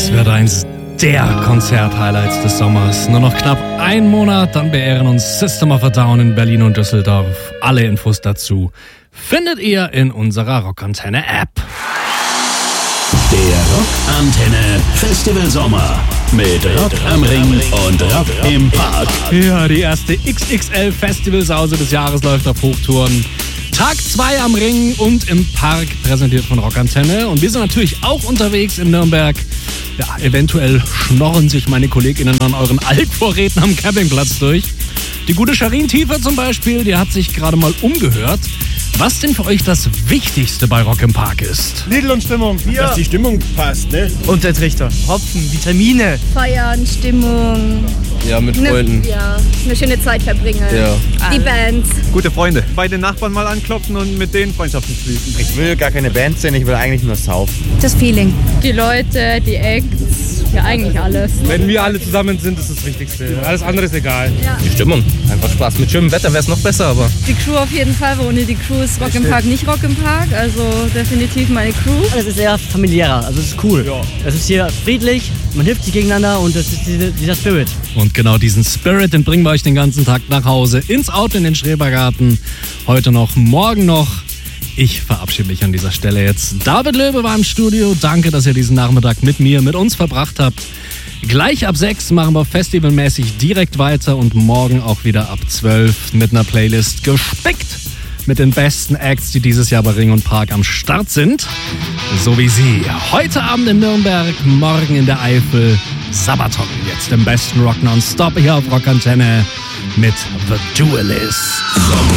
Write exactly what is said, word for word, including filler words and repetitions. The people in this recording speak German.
Es wird eins der Konzert-Highlights des Sommers. Nur noch knapp ein Monat, dann beehren uns System of a Down in Berlin und Düsseldorf. Alle Infos dazu findet ihr in unserer Rockantenne-App. Der Rockantenne Festival Sommer mit Rock am Ring und Rock im Park. Ja, die erste X X L-Festivalsause des Jahres läuft auf Hochtouren. Tag zwei am Ring und im Park, präsentiert von Rockantenne. Und wir sind natürlich auch unterwegs in Nürnberg. Ja, eventuell schnorren sich meine KollegInnen an euren Altvorräten am Campingplatz durch. Die gute Sharin Tiefer zum Beispiel, die hat sich gerade mal umgehört, was denn für euch das Wichtigste bei Rock im Park ist. Lidl und Stimmung. Ja. Dass die Stimmung passt, ne? Und der Trichter. Hopfen, Vitamine. Feiern, Stimmung. Ja, mit Freunden. Ne, ja, eine schöne Zeit verbringen. Ja. Die Bands. Gute Freunde. Bei den Nachbarn mal anklopfen und mit denen Freundschaften schließen. Ich will gar keine Band sehen, ich will eigentlich nur saufen. Das Feeling. Die Leute, die Acts, ja eigentlich alles. Wenn wir alle zusammen sind, ist das Wichtigste. Alles andere ist egal. Ja. Die Stimmung, einfach Spaß. Mit schönem Wetter wäre es noch besser, aber... Die Crew auf jeden Fall, weil ohne die Crew ist Rock im Park nicht Rock im Park. Also definitiv meine Crew. Es ist eher familiärer, also es ist cool. Ja. Es ist hier friedlich, man hilft sich gegeneinander und das ist diese, dieser Spirit. Und genau diesen Spirit, den bringen wir euch den ganzen Tag nach Hause, ins Auto in den Schrebergarten. Heute noch, morgen noch. Ich verabschiede mich an dieser Stelle jetzt. David Löwe war im Studio. Danke, dass ihr diesen Nachmittag mit mir, mit uns verbracht habt. Gleich ab sechs machen wir festivalmäßig direkt weiter und morgen auch wieder ab zwölf mit einer Playlist gespickt mit den besten Acts, die dieses Jahr bei Ring und Park am Start sind. So wie sie. Heute Abend in Nürnberg, morgen in der Eifel. Sabaton jetzt im besten Rock nonstop hier auf Rockantenne mit The Duelist.